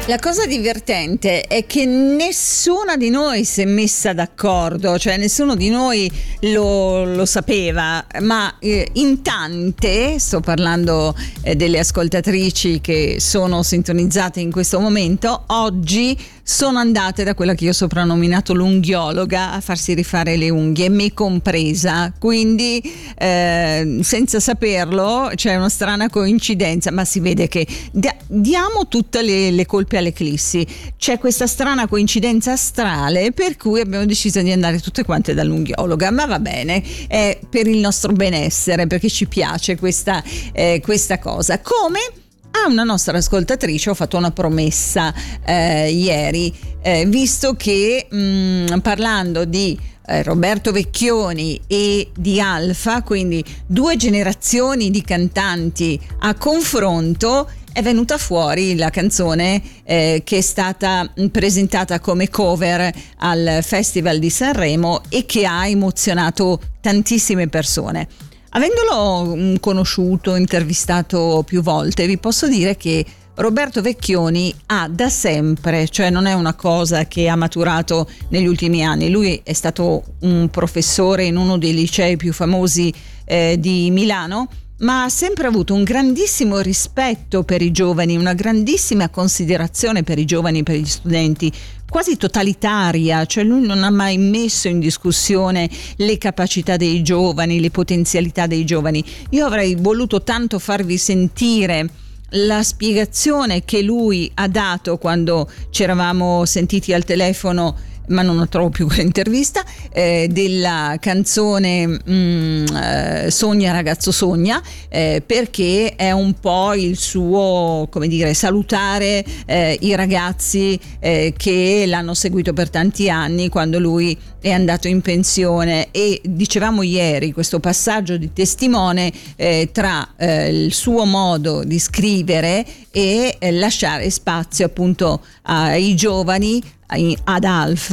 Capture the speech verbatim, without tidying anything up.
La cosa divertente è che nessuna di noi si è messa d'accordo, cioè nessuno di noi lo, lo sapeva, ma eh, in tante, sto parlando eh, delle ascoltatrici che sono sintonizzate in questo momento, oggi sono andate da quella che io ho soprannominato l'unghiologa a farsi rifare le unghie, me compresa, quindi eh, senza saperlo c'è una strana coincidenza, ma si vede che dia- diamo tutte le, le colpe all'eclissi, c'è questa strana coincidenza astrale per cui abbiamo deciso di andare tutte quante dall'unghiologa, ma va bene, è per il nostro benessere, perché ci piace questa, eh, questa cosa. Come a una nostra ascoltatrice ho fatto una promessa eh, ieri, eh, visto che mh, parlando di eh, Roberto Vecchioni e di Alfa, quindi due generazioni di cantanti a confronto, è venuta fuori la canzone eh, che è stata presentata come cover al Festival di Sanremo e che ha emozionato tantissime persone. Avendolo conosciuto, intervistato più volte, vi posso dire che Roberto Vecchioni ha da sempre, cioè non è una cosa che ha maturato negli ultimi anni, lui è stato un professore in uno dei licei più famosi eh, di Milano, ma ha sempre avuto un grandissimo rispetto per i giovani, una grandissima considerazione per i giovani, per gli studenti, quasi totalitaria, cioè lui non ha mai messo in discussione le capacità dei giovani, le potenzialità dei giovani. Io avrei voluto tanto farvi sentire la spiegazione che lui ha dato quando ci eravamo sentiti al telefono, ma non trovo più quell'intervista, eh, della canzone mh, eh, Sogna ragazzo sogna, eh, perché è un po' il suo, come dire, salutare eh, i ragazzi eh, che l'hanno seguito per tanti anni quando lui è andato in pensione, e dicevamo ieri questo passaggio di testimone eh, tra eh, il suo modo di scrivere e eh, lasciare spazio appunto ai giovani, ad Alfa,